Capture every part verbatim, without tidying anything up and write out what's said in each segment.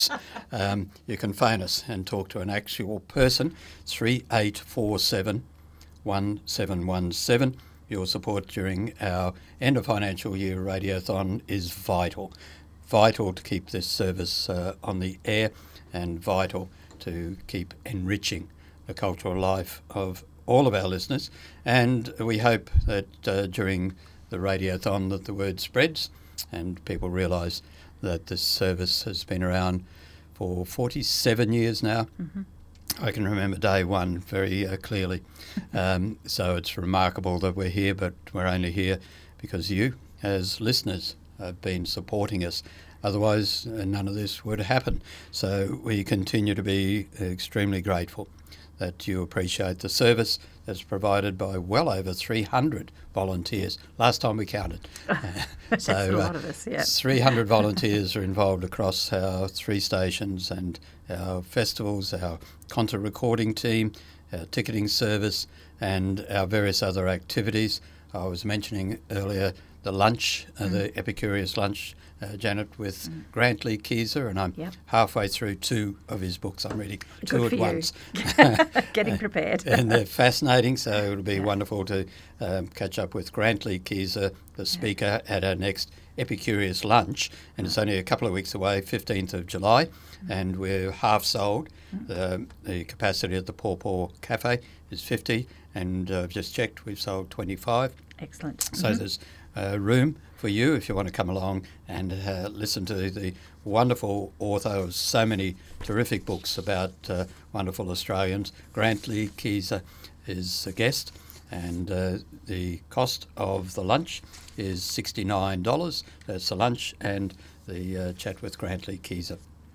Um, you can phone us and talk to an actual person, three eight four seven, one seven one seven. Your support during our end of financial year radiothon is vital. Vital to keep this service uh, on the air, and vital to keep enriching the cultural life of all of our listeners. And we hope that uh, during the radiothon that the word spreads and people realise that this service has been around for forty-seven years now. Mm-hmm. I can remember day one very uh, clearly. Um, so it's remarkable that we're here, but we're only here because you, as listeners, have been supporting us. Otherwise, uh, none of this would happen. So we continue to be extremely grateful that you appreciate the service that's provided by well over three hundred volunteers. Last time we counted. That's so a lot of us, yeah. three hundred volunteers are involved across our three stations and our festivals, our concert recording team, our ticketing service, and our various other activities. I was mentioning earlier the lunch, uh, Mm. the Epicurious lunch, uh, Janet, with mm. Grantley Keyser, and I'm yep. halfway through two of his books. I'm reading two Good at for once. Getting prepared. And they're fascinating, so it'll be yeah. wonderful to um, catch up with Grantley Keyser, the speaker, yeah. at our next Epicurious lunch. And it's only a couple of weeks away, fifteenth of July, mm. and we're half sold. Mm. The, the capacity at the Paw Paw Cafe is fifty, and uh, I've just checked, we've sold twenty-five. Excellent. So mm-hmm. there's uh, room for you if you want to come along and uh, listen to the wonderful author of so many terrific books about uh, wonderful Australians. Grantley Keyser is a guest, and uh, the cost of the lunch is sixty-nine dollars. That's the lunch and the uh, chat with Grantley Keyser.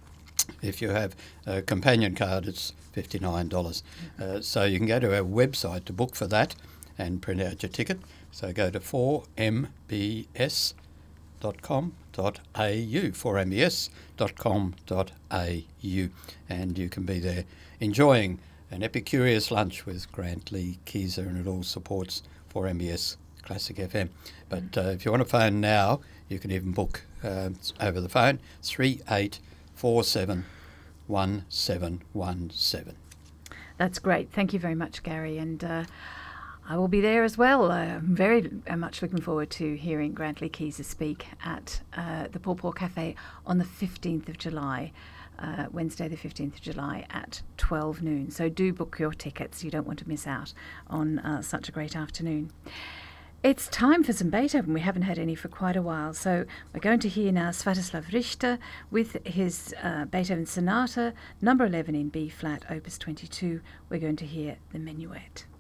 If you have a companion card, it's fifty-nine dollars. Uh, so you can go to our website to book for that and print out your ticket. So go to four m b s dot com dot a u, four m b s dot com dot a u, and you can be there enjoying an Epicurious lunch with Grantley Keyser, and it all supports four M B S Classic F M. But uh, if you want to phone now, you can even book uh, over the phone, three eight four seven, one seven one seven. That's great. Thank you very much, Gary. And uh, I will be there as well. Uh, I'm very uh, much looking forward to hearing Grantley Keyser speak at uh, the Paw Paw Cafe on the fifteenth of July, uh, Wednesday the fifteenth of July at twelve noon. So do book your tickets. You don't want to miss out on uh, such a great afternoon. It's time for some Beethoven. We haven't had any for quite a while. So we're going to hear now Sviatoslav Richter with his uh, Beethoven Sonata, number eleven in B flat, opus twenty-two. We're going to hear the Minuet.